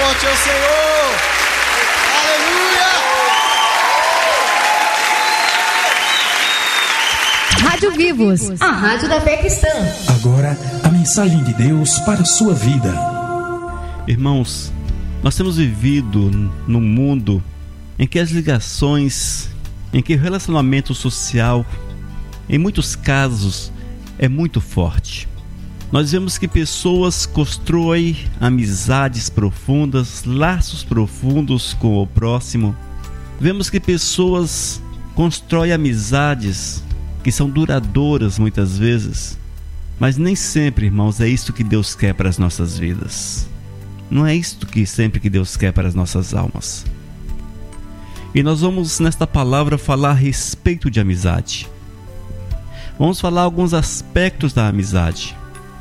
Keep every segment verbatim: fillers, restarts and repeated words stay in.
forte ao Senhor. Aleluia! Rádio Vivos, a rádio da fé cristã. Agora, a mensagem de Deus para a sua vida. Irmãos, nós temos vivido num mundo em que as ligações, em que o relacionamento social, em muitos casos, é muito forte. Nós vemos que pessoas constroem amizades profundas, laços profundos com o próximo. Vemos que pessoas constroem amizades que são duradouras muitas vezes, mas nem sempre, irmãos, é isso que Deus quer para as nossas vidas. Não é isto que sempre que Deus quer para as nossas almas. E nós vamos nesta palavra falar a respeito de amizade. Vamos falar alguns aspectos da amizade.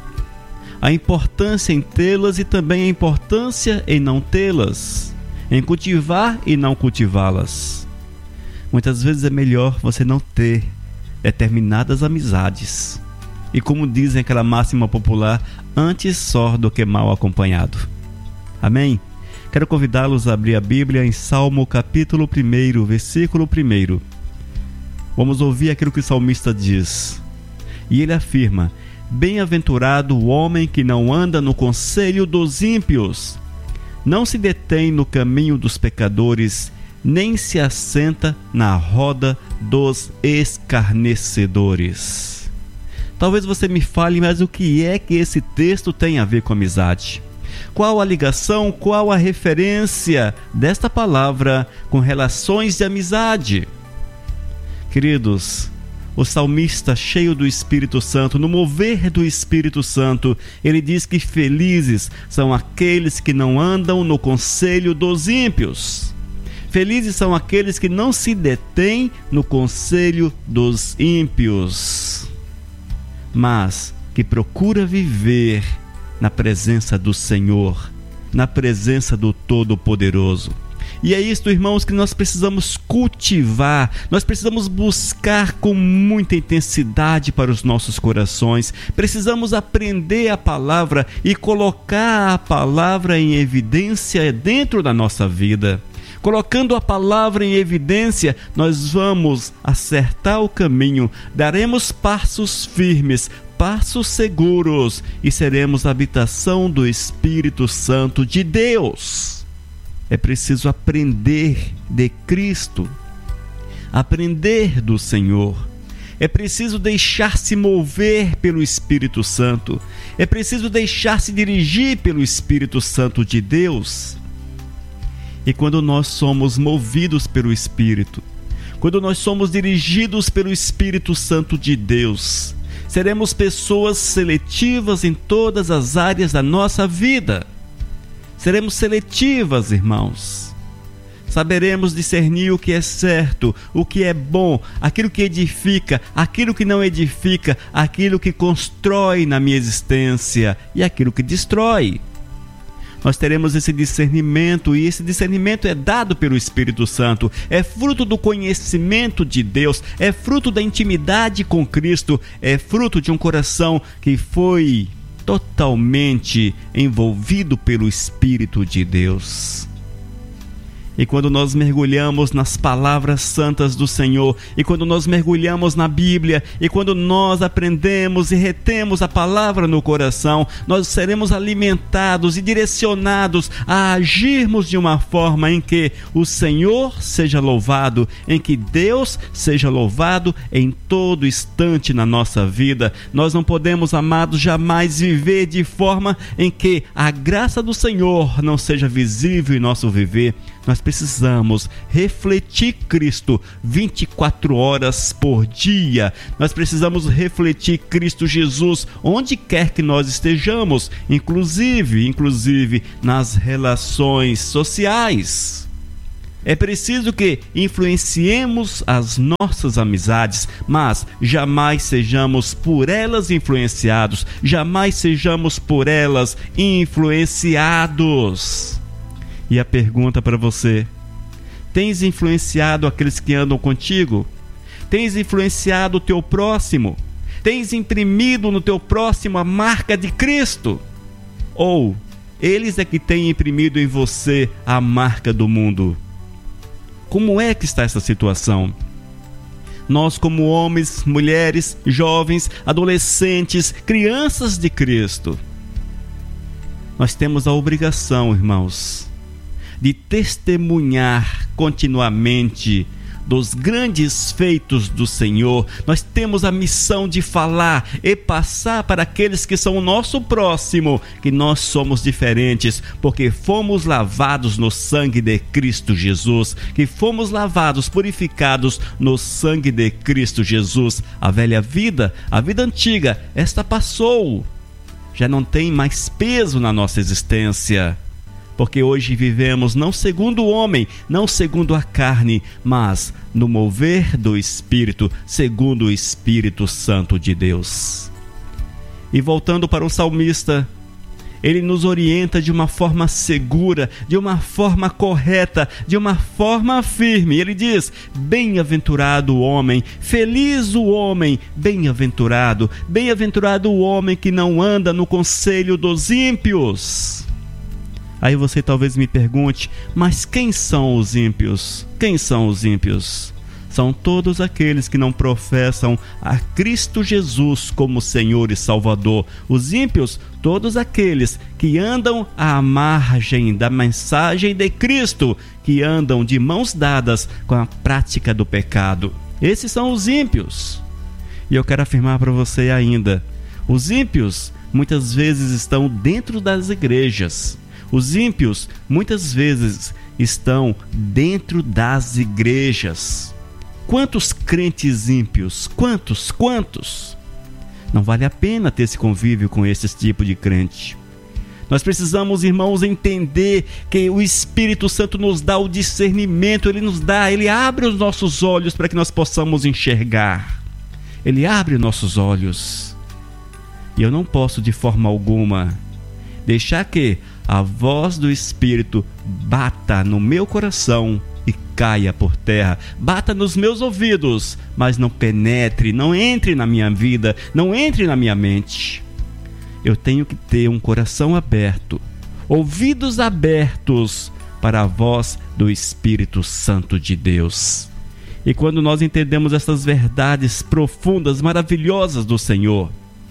A importância em tê-las e também a importância em não tê-las, em cultivar e não cultivá-las. Muitas vezes é melhor você não ter determinadas amizades. E como dizem aquela máxima popular, antes só do que mal acompanhado. Amém? Quero convidá-los a abrir a Bíblia em Salmo capítulo um, versículo um. Vamos ouvir aquilo que o salmista diz. E ele afirma: bem-aventurado o homem que não anda no conselho dos ímpios, não se detém no caminho dos pecadores, nem se assenta na roda dos escarnecedores. Talvez você me fale, mas o que é que esse texto tem a ver com amizade? Qual a ligação, qual a referência desta palavra com relações de amizade? Queridos, o salmista, cheio do Espírito Santo, no mover do Espírito Santo, ele diz que felizes são aqueles que não andam no conselho dos ímpios. Felizes são aqueles que não se detêm no conselho dos ímpios, mas que procura viver na presença do Senhor, na presença do Todo-Poderoso. E é isto, irmãos, que nós precisamos cultivar, nós precisamos buscar com muita intensidade para os nossos corações. Precisamos aprender a palavra e colocar a palavra em evidência dentro da nossa vida. Colocando a palavra em evidência, nós vamos acertar o caminho, daremos passos firmes, passos seguros e seremos a habitação do Espírito Santo de Deus. É preciso aprender de Cristo, aprender do Senhor. É preciso deixar-se mover pelo Espírito Santo. É preciso deixar-se dirigir pelo Espírito Santo de Deus. E quando nós somos movidos pelo Espírito, quando nós somos dirigidos pelo Espírito Santo de Deus, seremos pessoas seletivas em todas as áreas da nossa vida. Seremos seletivas, irmãos. Saberemos discernir o que é certo, o que é bom, aquilo que edifica, aquilo que não edifica, aquilo que constrói na minha existência e aquilo que destrói. Nós teremos esse discernimento, e esse discernimento é dado pelo Espírito Santo, é fruto do conhecimento de Deus, é fruto da intimidade com Cristo, é fruto de um coração que foi totalmente envolvido pelo Espírito de Deus. E quando nós mergulhamos nas palavras santas do Senhor, e quando nós mergulhamos na Bíblia, e quando nós aprendemos e retemos a palavra no coração, nós seremos alimentados e direcionados a agirmos de uma forma em que o Senhor seja louvado, em que Deus seja louvado em todo instante na nossa vida. Nós não podemos, amados, jamais viver de forma em que a graça do Senhor não seja visível em nosso viver. Nós precisamos refletir Cristo vinte e quatro horas por dia. Nós precisamos refletir Cristo Jesus onde quer que nós estejamos, inclusive, inclusive nas relações sociais. É preciso que influenciemos as nossas amizades, mas jamais sejamos por elas influenciados, jamais sejamos por elas influenciados. E a pergunta para você: tens influenciado aqueles que andam contigo? Tens influenciado o teu próximo? Tens imprimido no teu próximo a marca de Cristo? Ou Eles é que têm imprimido em você a marca do mundo. Como é que está essa situação? Nós, como homens, mulheres, jovens, adolescentes, crianças de Cristo, nós temos a obrigação, irmãos, de testemunhar continuamente dos grandes feitos do Senhor. Nós temos a missão de falar e passar para aqueles que são o nosso próximo que nós somos diferentes, porque fomos lavados no sangue de Cristo Jesus, que fomos lavados, purificados no sangue de Cristo Jesus. A velha vida, a vida antiga, esta passou, já não tem mais peso na nossa existência. Porque hoje vivemos não segundo o homem, não segundo a carne, mas no mover do Espírito, segundo o Espírito Santo de Deus. E voltando para o salmista, ele nos orienta de uma forma segura, de uma forma correta, de uma forma firme. Ele diz: bem-aventurado o homem, feliz o homem, bem-aventurado, bem-aventurado o homem que não anda no conselho dos ímpios. Aí você talvez me pergunte, mas quem são os ímpios? Quem são os ímpios? São todos aqueles que não professam a Cristo Jesus como Senhor e Salvador. Os ímpios, todos aqueles que andam à margem da mensagem de Cristo, que andam de mãos dadas com a prática do pecado. Esses são os ímpios. E eu quero afirmar para você ainda, os ímpios muitas vezes estão dentro das igrejas. Os ímpios muitas vezes estão dentro das igrejas. Quantos crentes ímpios? Quantos? Quantos? Não vale a pena ter esse convívio com esse tipo de crente. Nós precisamos, irmãos, entender que o Espírito Santo nos dá o discernimento, Ele nos dá, Ele abre os nossos olhos para que nós possamos enxergar. Ele abre nossos olhos. E eu não posso de forma alguma deixar que a voz do Espírito bata no meu coração e caia por terra, bata nos meus ouvidos, mas não penetre, não entre na minha vida, não entre na minha mente. Eu tenho que ter um coração aberto, ouvidos abertos para a voz do Espírito Santo de Deus. E quando nós entendemos essas verdades profundas, maravilhosas do Senhor,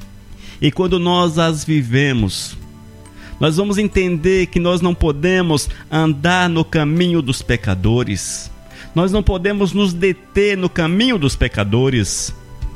e quando nós as vivemos, nós vamos entender que nós não podemos andar no caminho dos pecadores. Nós não podemos nos deter no caminho dos pecadores.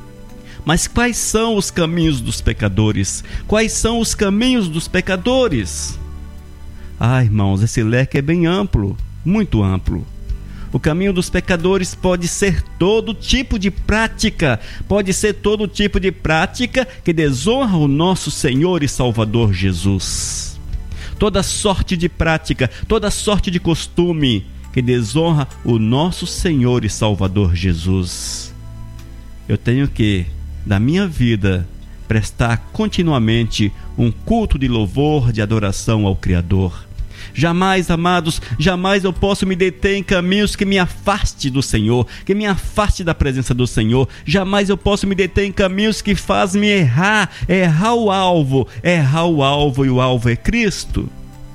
Mas quais são os caminhos dos pecadores? Quais são os caminhos dos pecadores? Ah, irmãos, esse leque é bem amplo, muito amplo. O caminho dos pecadores pode ser todo tipo de prática, pode ser todo tipo de prática que desonra o nosso Senhor e Salvador Jesus. Toda sorte de prática, toda sorte de costume que desonra o nosso Senhor e Salvador Jesus. Eu tenho que, da minha vida, prestar continuamente um culto de louvor, de adoração ao Criador. Jamais, amados, jamais eu posso me deter em caminhos que me afaste do Senhor, que me afaste da presença do Senhor. Jamais eu posso me deter em caminhos que fazem-me errar, errar o alvo, errar o alvo, e o alvo é Cristo.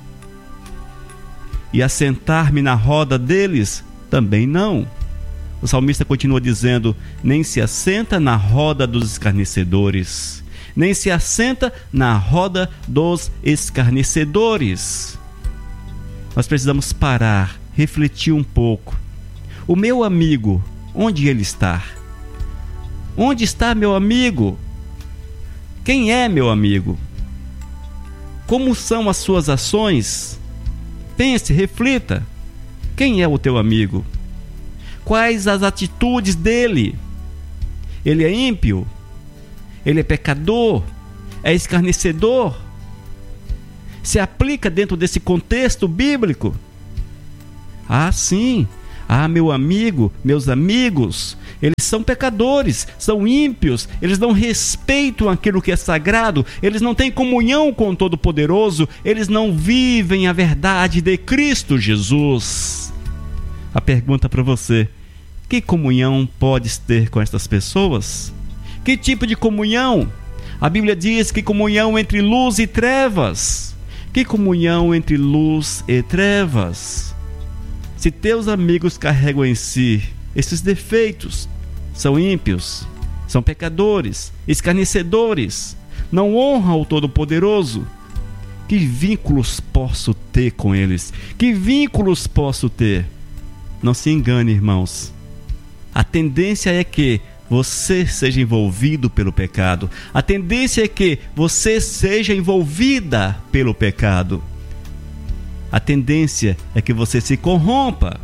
E assentar-me na roda deles, também não. O salmista continua dizendo: nem se assenta na roda dos escarnecedores, nem se assenta na roda dos escarnecedores. Nós precisamos parar, refletir um pouco. O meu amigo, onde ele está? Onde está meu amigo? Quem é meu amigo? Como são as suas ações? Pense, reflita. Quem é o teu amigo? Quais as atitudes dele? Ele é ímpio? Ele é pecador? É escarnecedor? Se aplica dentro desse contexto bíblico? Ah, sim. Ah, meu amigo, meus amigos, eles são pecadores, são ímpios, eles não respeitam aquilo que é sagrado, eles não têm comunhão com o Todo-Poderoso, eles não vivem a verdade de Cristo Jesus. A pergunta para você: que comunhão podes ter com estas pessoas? Que tipo de comunhão? A Bíblia diz que comunhão entre luz e trevas. Que comunhão entre luz e trevas? Se teus amigos carregam em si esses defeitos, são ímpios, são pecadores, escarnecedores, não honram o Todo-Poderoso, que vínculos posso ter com eles? Que vínculos posso ter? Não se engane, irmãos. A tendência é que você seja envolvido pelo pecado. A tendência é que você seja envolvida pelo pecado. A tendência é que você se corrompa.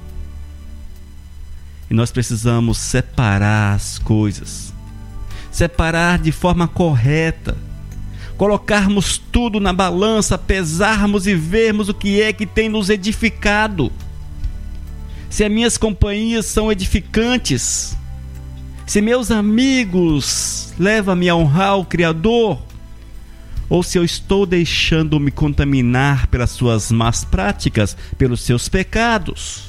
E nós precisamos separar as coisas. Separar de forma correta. Colocarmos tudo na balança, pesarmos e vermos o que é que tem nos edificado. Se as minhas companhias são edificantes, se meus amigos levam-me a honrar o Criador, ou se eu estou deixando-me contaminar pelas suas más práticas, pelos seus pecados.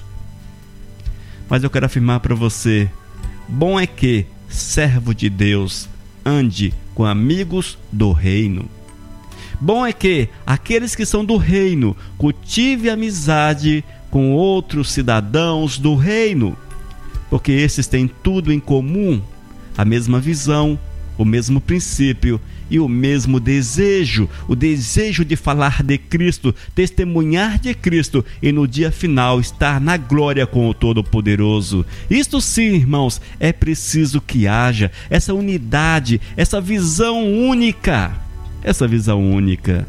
Mas eu quero afirmar para você, bom é que, servo de Deus, ande com amigos do reino. Bom é que aqueles que são do reino cultivem amizade com outros cidadãos do reino, porque esses têm tudo em comum, a mesma visão, o mesmo princípio e o mesmo desejo, o desejo de falar de Cristo, testemunhar de Cristo e no dia final estar na glória com o Todo-Poderoso. Isto sim, irmãos, é preciso que haja essa unidade, essa visão única, essa visão única.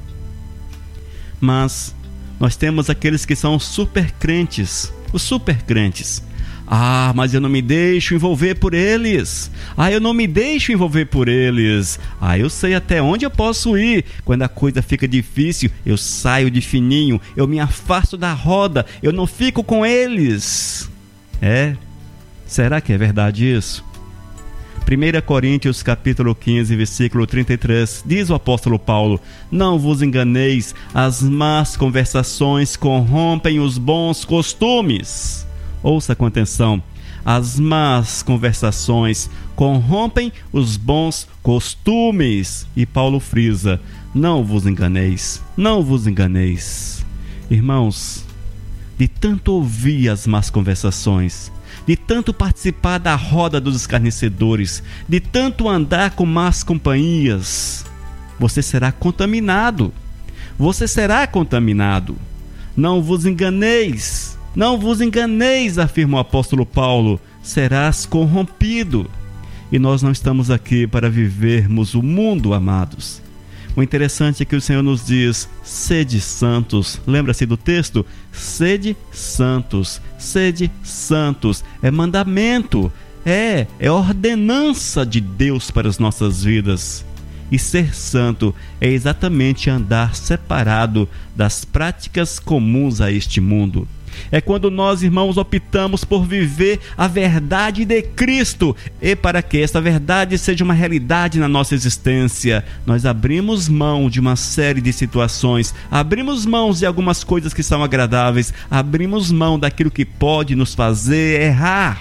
Mas nós temos aqueles que são super crentes, os super crentes. Ah, mas eu não me deixo envolver por eles. Ah, eu não me deixo envolver por eles. Ah, eu sei até onde eu posso ir. Quando a coisa fica difícil, eu saio de fininho, eu me afasto da roda, eu não fico com eles. É? Será que é verdade isso? primeira Coríntios capítulo quinze, versículo trinta e três, diz o apóstolo Paulo: não vos enganeis, as más conversações corrompem os bons costumes. Ouça com atenção, as más conversações corrompem os bons costumes. E Paulo frisa: não vos enganeis, não vos enganeis. Irmãos, de tanto ouvir as más conversações, de tanto participar da roda dos escarnecedores, de tanto andar com más companhias, você será contaminado. Você será contaminado. Não vos enganeis, não vos enganeis, afirma o apóstolo Paulo, serás corrompido. E nós não estamos aqui para vivermos o mundo, amados. O interessante é que o Senhor nos diz: sede santos. Lembra-se do texto? Sede santos, sede santos. É mandamento, é, é ordenança de Deus para as nossas vidas. E ser santo é exatamente andar separado das práticas comuns a este mundo. É quando nós, irmãos, optamos por viver a verdade de Cristo. E para que essa verdade seja uma realidade na nossa existência, nós abrimos mão de uma série de situações, abrimos mão de algumas coisas que são agradáveis, abrimos mão daquilo que pode nos fazer errar.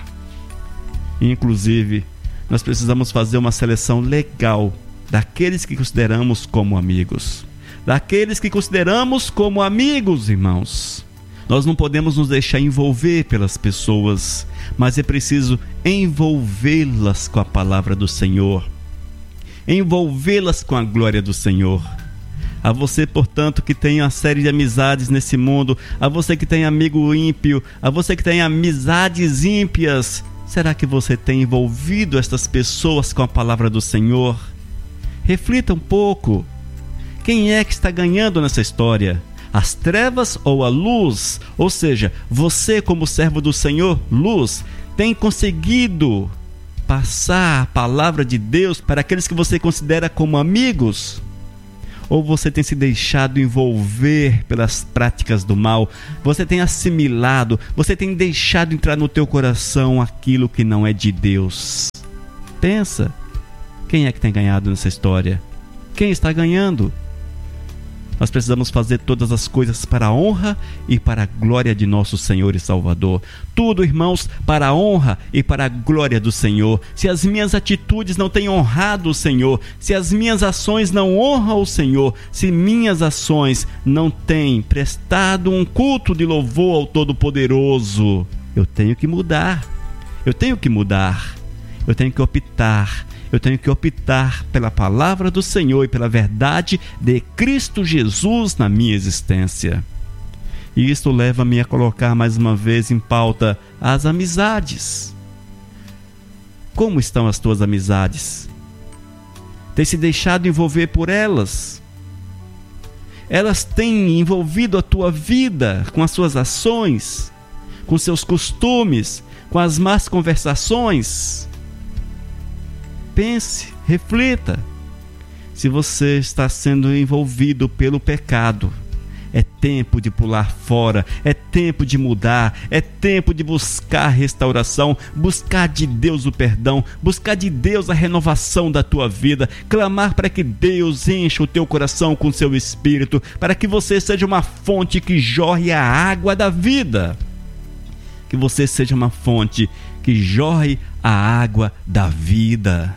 Inclusive, nós precisamos fazer uma seleção legal daqueles que consideramos como amigos. Daqueles que consideramos como amigos, irmãos. Nós não podemos nos deixar envolver pelas pessoas, mas é preciso envolvê-las com a palavra do Senhor, envolvê-las com a glória do Senhor. A você, portanto, que tem uma série de amizades nesse mundo, a você que tem amigo ímpio, a você que tem amizades ímpias, será que você tem envolvido estas pessoas com a palavra do Senhor? Reflita um pouco. Quem é que está ganhando nessa história? As trevas ou a luz? Ou seja, você como servo do Senhor, luz, tem conseguido passar a palavra de Deus para aqueles que você considera como amigos? Ou você tem se deixado envolver pelas práticas do mal? Você tem assimilado, você tem deixado entrar no teu coração aquilo que não é de Deus? Pensa, quem é que tem ganhado nessa história? Quem está ganhando? Nós precisamos fazer todas as coisas para a honra e para a glória de nosso Senhor e Salvador. Tudo, irmãos, para a honra e para a glória do Senhor. Se as minhas atitudes não têm honrado o Senhor, se as minhas ações não honram o Senhor, se minhas ações não têm prestado um culto de louvor ao Todo-Poderoso, eu tenho que mudar. Eu tenho que mudar. Eu tenho que optar. Eu tenho que optar pela palavra do Senhor e pela verdade de Cristo Jesus na minha existência. E isto leva-me a colocar mais uma vez em pauta as amizades. Como estão as tuas amizades? Tem se deixado envolver por elas? Elas têm envolvido a tua vida com as suas ações, com seus costumes, com as más conversações? Pense, reflita. Se você está sendo envolvido pelo pecado, é tempo de pular fora, é tempo de mudar, é tempo de buscar restauração, buscar de Deus o perdão, buscar de Deus a renovação da tua vida, clamar para que Deus encha o teu coração com seu Espírito, para que você seja uma fonte que jorre a água da vida. Que você seja uma fonte que jorre a água da vida.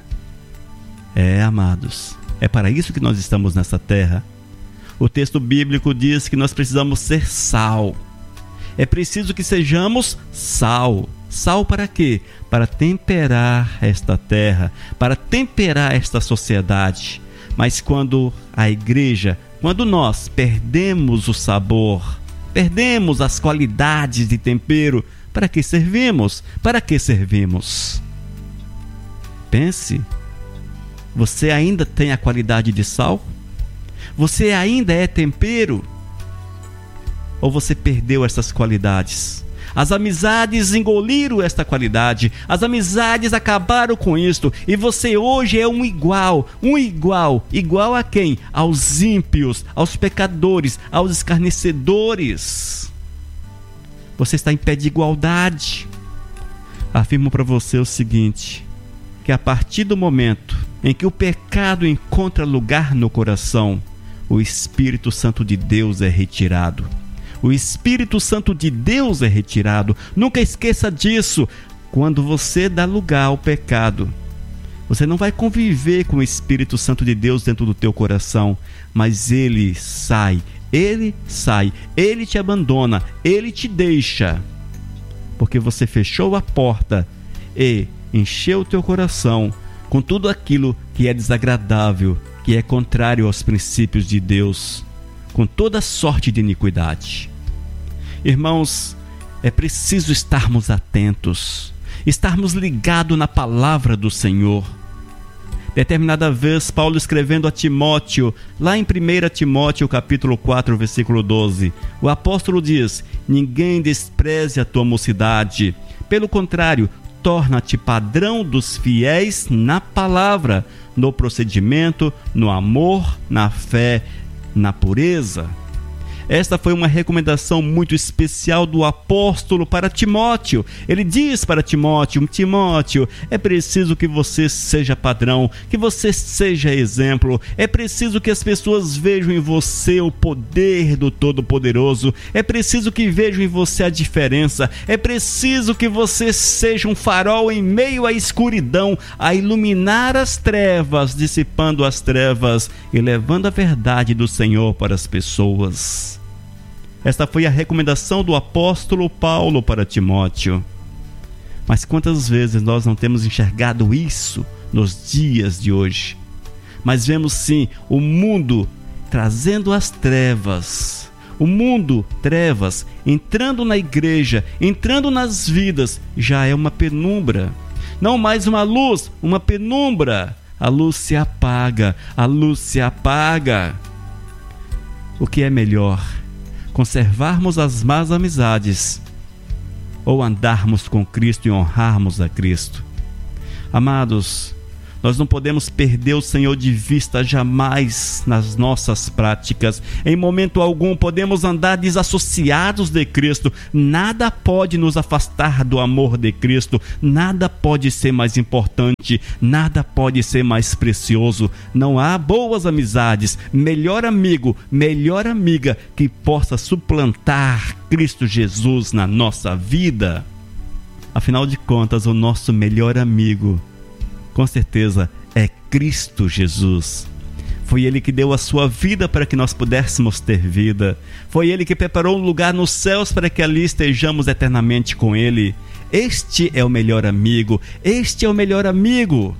É, amados, é para isso que nós estamos nessa terra. O texto bíblico diz que nós precisamos ser sal. É preciso que sejamos sal. Sal para quê? Para temperar esta terra, para temperar esta sociedade. Mas quando a igreja, quando nós perdemos o sabor, perdemos as qualidades de tempero, para que servimos? Para que servimos? Pense. Você ainda tem a qualidade de sal? Você ainda é tempero? Ou você perdeu essas qualidades? As amizades engoliram esta qualidade. As amizades acabaram com isto. E você hoje é um igual. Um igual. Igual a quem? Aos ímpios, aos pecadores, aos escarnecedores. Você está em pé de igualdade. Afirmo para você o seguinte: que a partir do momento em que o pecado encontra lugar no coração, o Espírito Santo de Deus é retirado. O Espírito Santo de Deus é retirado. Nunca esqueça disso. Quando você dá lugar ao pecado, você não vai conviver com o Espírito Santo de Deus dentro do teu coração, mas ele sai, ele sai, ele te abandona, ele te deixa, porque você fechou a porta e encheu o teu coração com tudo aquilo que é desagradável, que é contrário aos princípios de Deus, com toda sorte de iniquidade. Irmãos, é preciso estarmos atentos, estarmos ligados na palavra do Senhor. Determinada vez, Paulo escrevendo a Timóteo, lá em primeiro Timóteo capítulo quatro, versículo doze, o apóstolo diz: ninguém despreze a tua mocidade, pelo contrário, torna-te padrão dos fiéis na palavra, no procedimento, no amor, na fé, na pureza. Esta foi uma recomendação muito especial do apóstolo para Timóteo. Ele diz para Timóteo: Timóteo, é preciso que você seja padrão, que você seja exemplo. É preciso que as pessoas vejam em você o poder do Todo-Poderoso. É preciso que vejam em você a diferença. É preciso que você seja um farol em meio à escuridão, a iluminar as trevas, dissipando as trevas e levando a verdade do Senhor para as pessoas. Esta foi a recomendação do apóstolo Paulo para Timóteo. Mas quantas vezes nós não temos enxergado isso nos dias de hoje? Mas vemos sim o mundo trazendo as trevas. O mundo, trevas, entrando na igreja, entrando nas vidas, já é uma penumbra. Não mais uma luz, uma penumbra. A luz se apaga, a luz se apaga. O que é melhor? Conservarmos as más amizades ou andarmos com Cristo e honrarmos a Cristo? Amados, Nós não podemos perder o Senhor de vista jamais nas nossas práticas. Em momento algum podemos andar desassociados de Cristo. Nada pode nos afastar do amor de Cristo. Nada pode ser mais importante. Nada pode ser mais precioso. Não há boas amizades, melhor amigo, melhor amiga que possa suplantar Cristo Jesus na nossa vida. Afinal de contas, o nosso melhor amigo, com certeza, é Cristo Jesus. Foi Ele que deu a sua vida para que nós pudéssemos ter vida. Foi Ele que preparou um lugar nos céus para que ali estejamos eternamente com Ele. Este é o melhor amigo. Este é o melhor amigo.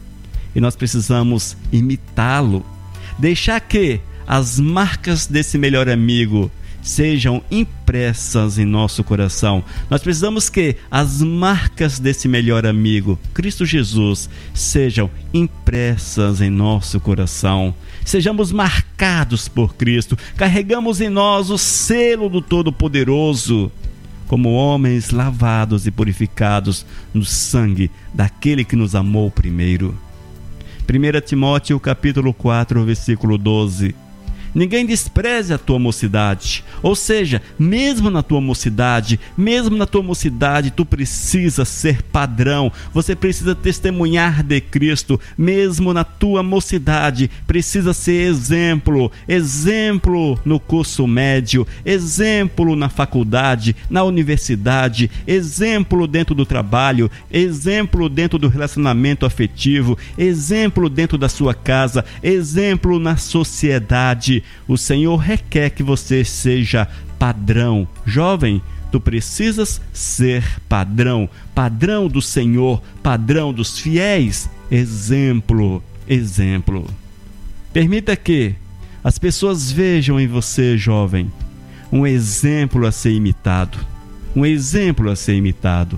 E nós precisamos imitá-lo. Deixar que as marcas desse melhor amigo sejam impressas em nosso coração. Nós precisamos que as marcas desse melhor amigo, Cristo Jesus, sejam impressas em nosso coração. Sejamos marcados por Cristo. Carregamos em nós o selo do Todo-Poderoso, como homens lavados e purificados no sangue daquele que nos amou primeiro. primeiro Timóteo capítulo quatro, versículo doze. Ninguém despreze a tua mocidade. Ou seja, mesmo na tua mocidade, mesmo na tua mocidade, tu precisa ser padrão. Você precisa testemunhar de Cristo. Mesmo na tua mocidade, precisa ser exemplo. Exemplo no curso médio, exemplo na faculdade, na universidade, exemplo dentro do trabalho, exemplo dentro do relacionamento afetivo, exemplo dentro da sua casa, exemplo na sociedade. O Senhor requer que você seja padrão. Jovem, tu precisas ser padrão. Padrão do Senhor, padrão dos fiéis. Exemplo, exemplo. Permita que as pessoas vejam em você, jovem, um exemplo a ser imitado. Um exemplo a ser imitado.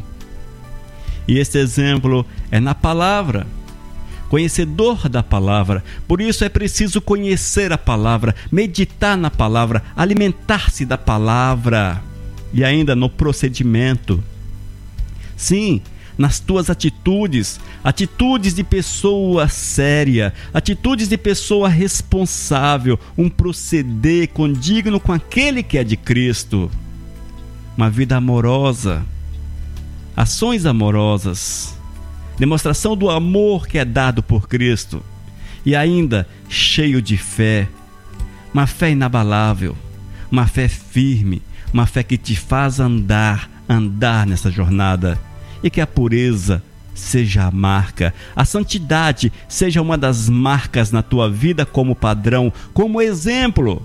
E esse exemplo é na palavra. Conhecedor da palavra. Por isso é preciso conhecer a palavra, meditar na palavra, alimentar-se da palavra. E ainda no procedimento. Sim, nas tuas atitudes, atitudes de pessoa séria, atitudes de pessoa responsável, um proceder condigno com aquele que é de Cristo. Uma vida amorosa, ações amorosas, demonstração do amor que é dado por Cristo. E ainda cheio de fé, uma fé inabalável, uma fé firme, uma fé que te faz andar, andar nessa jornada. E que a pureza seja a marca, a santidade seja uma das marcas na tua vida como padrão, como exemplo.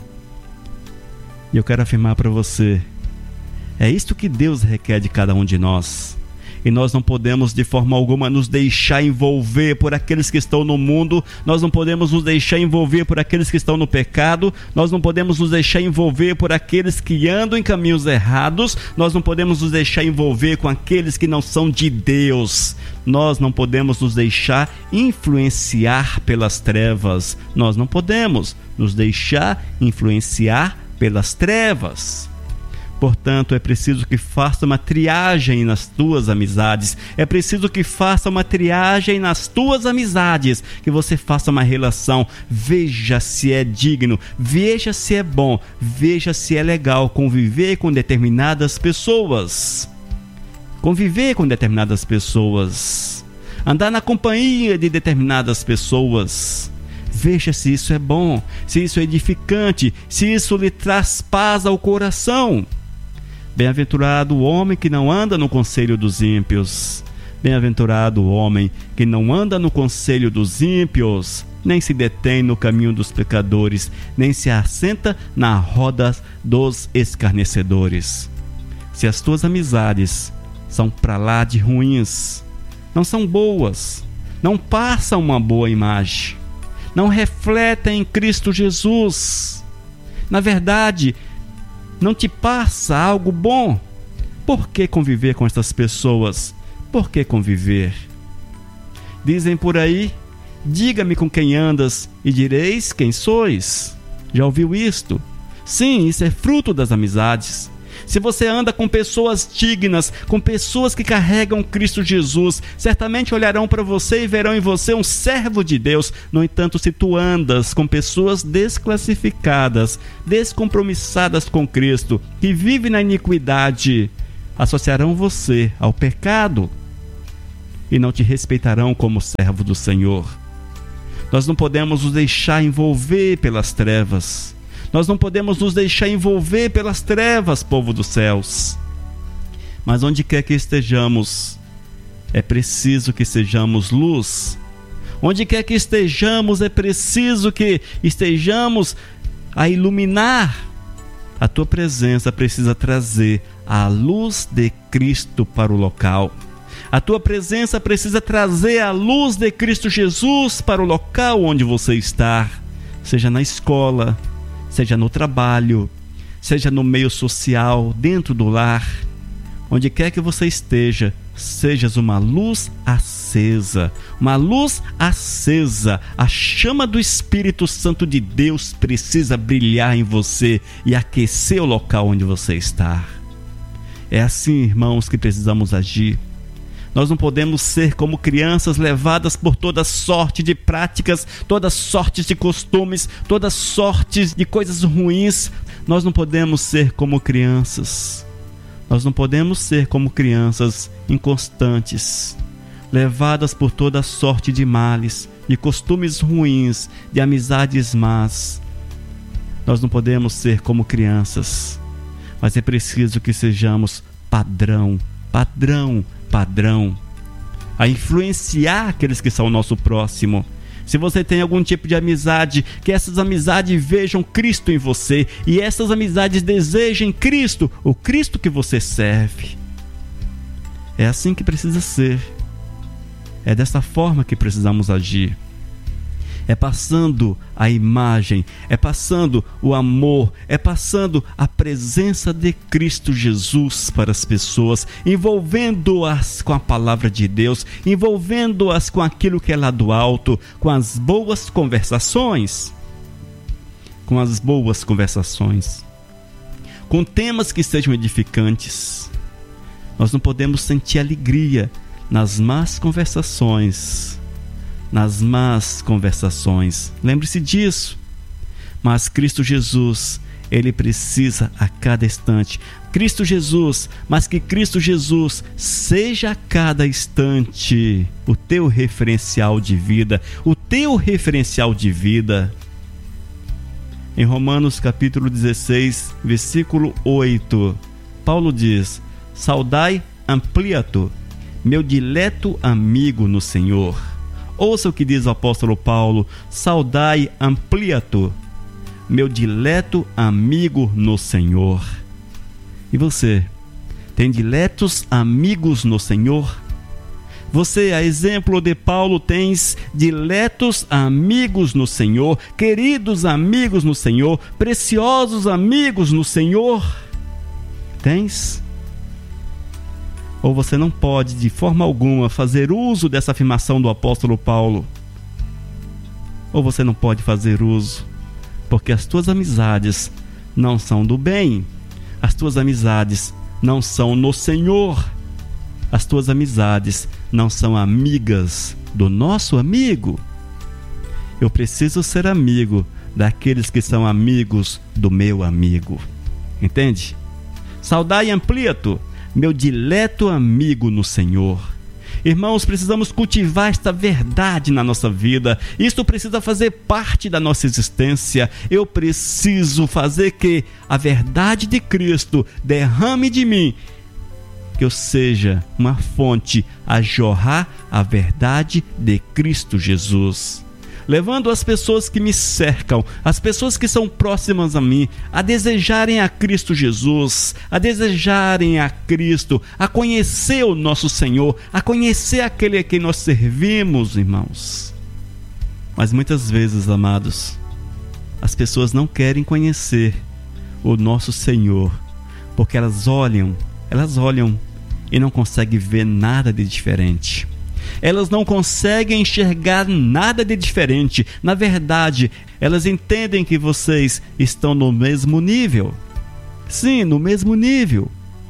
E eu quero afirmar para você, é isto que Deus requer de cada um de nós. E nós não podemos de forma alguma nos deixar envolver por aqueles que estão no mundo. Nós não podemos nos deixar envolver por aqueles que estão no pecado. Nós não podemos nos deixar envolver por aqueles que andam em caminhos errados. Nós não podemos nos deixar envolver com aqueles que não são de Deus. Nós não podemos nos deixar influenciar pelas trevas. Nós não podemos nos deixar influenciar pelas trevas. Portanto, é preciso que faça uma triagem nas tuas amizades. É preciso que faça uma triagem nas tuas amizades. Que você faça uma relação. Veja se é digno. Veja se é bom. Veja se é legal conviver com determinadas pessoas. Conviver com determinadas pessoas. Andar na companhia de determinadas pessoas. Veja se isso é bom. Se isso é edificante. Se isso lhe traz paz ao coração. Bem-aventurado o homem que não anda no conselho dos ímpios. Bem-aventurado o homem que não anda no conselho dos ímpios, nem se detém no caminho dos pecadores, nem se assenta na roda dos escarnecedores. Se as tuas amizades são pra lá de ruins, não são boas, não passam uma boa imagem, não refletem em Cristo Jesus, na verdade, não te passa algo bom, por que conviver com estas pessoas? Por que conviver? Dizem por aí, diga-me com quem andas e direis quem sois. Já ouviu isto? Sim, isso é fruto das amizades. se você anda com pessoas dignas, com pessoas que carregam Cristo Jesus, certamente olharão para você e verão em você um servo de Deus. No entanto, se tu andas com pessoas desclassificadas, descompromissadas com Cristo, que vivem na iniquidade, associarão você ao pecado e não te respeitarão como servo do Senhor. Nós não podemos nos deixar envolver pelas trevas. Nós não podemos nos deixar envolver pelas trevas, povo dos céus. Mas onde quer que estejamos, é preciso que sejamos luz. Onde quer que estejamos, é preciso que estejamos a iluminar. A tua presença precisa trazer a luz de Cristo para o local. A tua presença precisa trazer a luz de Cristo Jesus para o local onde você está. Seja na escola, seja no trabalho, seja no meio social, dentro do lar. Onde quer que você esteja, sejas uma luz acesa. Uma luz acesa. A chama do Espírito Santo de Deus precisa brilhar em você e aquecer o local onde você está. É assim, irmãos, que precisamos agir. Nós não podemos ser como crianças levadas por toda sorte de práticas, toda sorte de costumes, toda sorte de coisas ruins. Nós não podemos ser como crianças. Nós não podemos ser como crianças inconstantes, levadas por toda sorte de males, de costumes ruins, de amizades más. Nós não podemos ser como crianças, mas é preciso que sejamos padrão, padrão, padrão, a influenciar aqueles que são o nosso próximo. Se você tem algum tipo de amizade, que essas amizades vejam Cristo em você e essas amizades desejem Cristo, o Cristo que você serve. É assim que precisa ser. É dessa forma que precisamos agir. É passando a imagem, é passando o amor, é passando a presença de Cristo Jesus para as pessoas, envolvendo-as com a palavra de Deus, envolvendo-as com aquilo que é lá do alto, com as boas conversações, com as boas conversações, com temas que sejam edificantes. Nós não podemos sentir alegria nas más conversações, nas más conversações. Lembre-se disso. Mas Cristo Jesus, Ele precisa a cada instante. Cristo Jesus, mas que Cristo Jesus seja a cada instante o teu referencial de vida, o teu referencial de vida. Em Romanos capítulo dezesseis, versículo oito, Paulo diz: saudai Ampliato, meu dileto amigo no Senhor. Ouça o que diz o apóstolo Paulo: saudai Ampliato, meu dileto amigo no Senhor. E você, tem diletos amigos no Senhor? Você, a exemplo de Paulo, tens diletos amigos no Senhor, queridos amigos no Senhor, preciosos amigos no Senhor? Tens? Ou você não pode, de forma alguma, fazer uso dessa afirmação do apóstolo Paulo? Ou você não pode fazer uso, porque as tuas amizades não são do bem, as tuas amizades não são no Senhor, as tuas amizades não são amigas do nosso amigo. Eu preciso ser amigo daqueles que são amigos do meu amigo. Entende? Saudai Ampliato, meu dileto amigo no Senhor. Irmãos, precisamos cultivar esta verdade na nossa vida. Isto precisa fazer parte da nossa existência. Eu preciso fazer que a verdade de Cristo derrame de mim, que eu seja uma fonte a jorrar a verdade de Cristo Jesus, levando as pessoas que me cercam, as pessoas que são próximas a mim, a desejarem a Cristo Jesus, a desejarem a Cristo, a conhecer o nosso Senhor, a conhecer aquele a quem nós servimos, irmãos. Mas muitas vezes, amados, as pessoas não querem conhecer o nosso Senhor, porque elas olham, elas olham e não conseguem ver nada de diferente. Elas não conseguem enxergar nada de diferente. Na verdade, elas entendem que vocês estão no mesmo nível. Sim, no mesmo nível.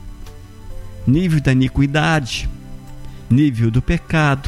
Nível da iniquidade, nível do pecado,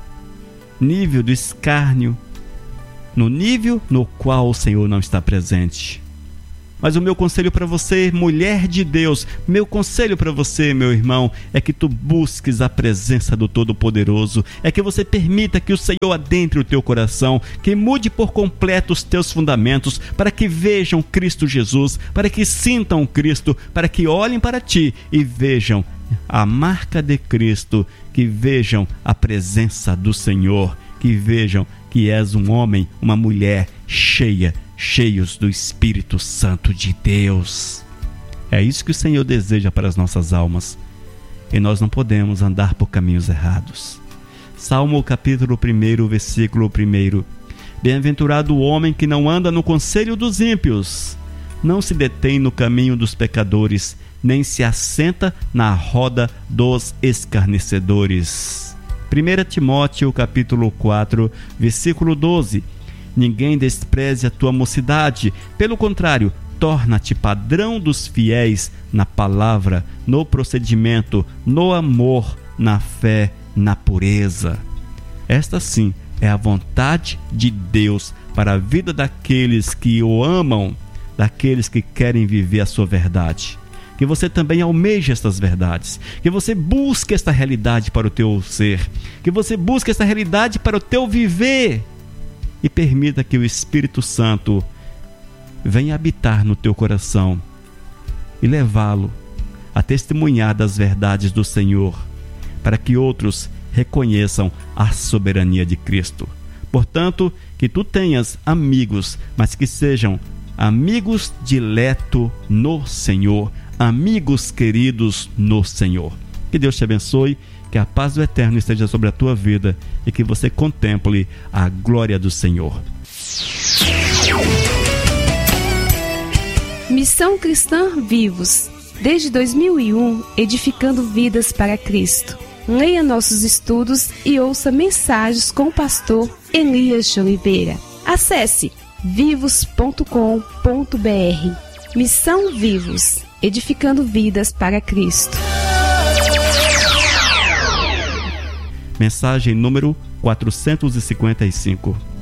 nível do escárnio, no nível no qual o Senhor não está presente. Mas o meu conselho para você, mulher de Deus, meu conselho para você, meu irmão, é que tu busques a presença do Todo-Poderoso, é que você permita que o Senhor adentre o teu coração, que mude por completo os teus fundamentos, para que vejam Cristo Jesus, para que sintam Cristo, para que olhem para ti e vejam a marca de Cristo, que vejam a presença do Senhor, que vejam que és um homem, uma mulher cheia, cheios do Espírito Santo de Deus. É isso que o Senhor deseja para as nossas almas, e nós não podemos andar por caminhos errados. Salmo capítulo um, versículo um. Bem-aventurado o homem que não anda no conselho dos ímpios, não se detém no caminho dos pecadores, nem se assenta na roda dos escarnecedores. primeira Timóteo capítulo quatro, versículo doze. Ninguém despreze a tua mocidade, pelo contrário, torna-te padrão dos fiéis na palavra, no procedimento, no amor, na fé, na pureza. Esta sim é a vontade de Deus para a vida daqueles que o amam, daqueles que querem viver a sua verdade. Que você também almeje estas verdades, que você busque esta realidade para o teu ser, que você busque esta realidade para o teu viver, e permita que o Espírito Santo venha habitar no teu coração e levá-lo a testemunhar das verdades do Senhor, para que outros reconheçam a soberania de Cristo. Portanto, que tu tenhas amigos, mas que sejam amigos dileto no Senhor, amigos queridos no Senhor. Que Deus te abençoe, que a paz do Eterno esteja sobre a tua vida e que você contemple a glória do Senhor. Missão Cristã Vivos, desde dois mil e um, edificando vidas para Cristo. Leia nossos estudos e ouça mensagens com o pastor Elias de Oliveira. Acesse vivos ponto com ponto br. Missão Vivos, edificando vidas para Cristo. Mensagem número quatrocentos e cinquenta e cinco.